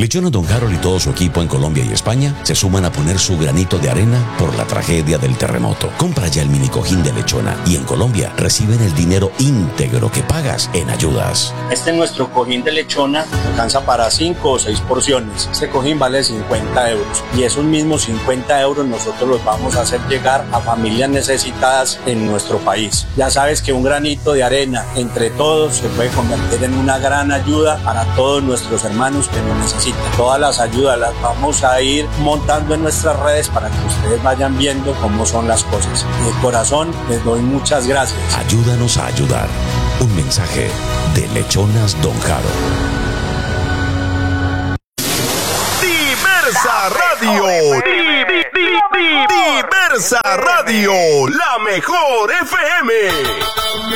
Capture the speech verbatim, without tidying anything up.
Lechonas Don Harold y todo su equipo en Colombia y España se suman a poner su granito de arena por la tragedia del terremoto. Compra ya el mini cojín de lechona y en Colombia reciben el dinero íntegro que pagas en ayudas. Este es nuestro cojín de lechona, alcanza para cinco o seis porciones. Este cojín vale cincuenta euros y esos mismos cincuenta euros nosotros los vamos a hacer llegar a familias necesitadas en nuestro país. Ya sabes que un granito de arena entre todos se puede convertir en una gran ayuda para todos nuestros hermanos que lo necesitan. Todas las ayudas las vamos a ir montando en nuestras redes para que ustedes vayan viendo cómo son las cosas. De corazón les doy muchas gracias. Ayúdanos a ayudar. Un mensaje de Lechonas Don Harold. Diversa Radio. Diversa Radio, la mejor F M.